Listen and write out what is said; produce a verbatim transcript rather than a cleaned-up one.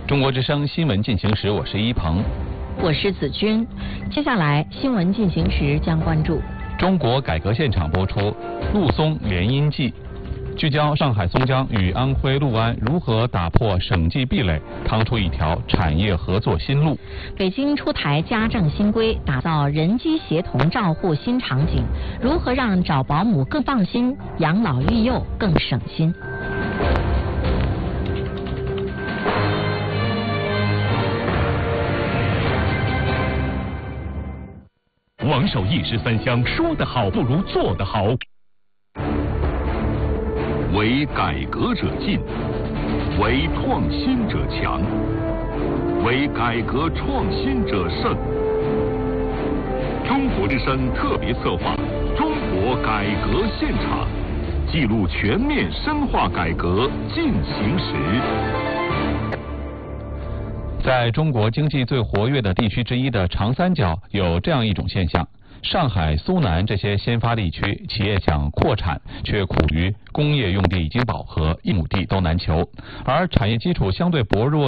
中国之声新闻进行时，我是一鹏， 我是子君。接下来新闻进行时将关注中国改革现场播出陆松联姻记，聚焦上海松江与安徽六安如何打破省际壁垒，趟出一条产业合作新路。 北京出台家政新规，打造人机协同照护新场景，如何让找保姆更放心，养老育幼更省心。 王守一石三香，说得好不如做得好。为改革者进，为创新者强，为改革创新者胜。中国之声特别策划《中国改革现场》，记录全面深化改革进行时。 在中国经济最活跃的地区之一的长三角，有这样一种现象：上海、苏南这些先发地区，企业想扩产，却苦于工业用地已经饱和，一亩地都难求，而产业基础相对薄弱。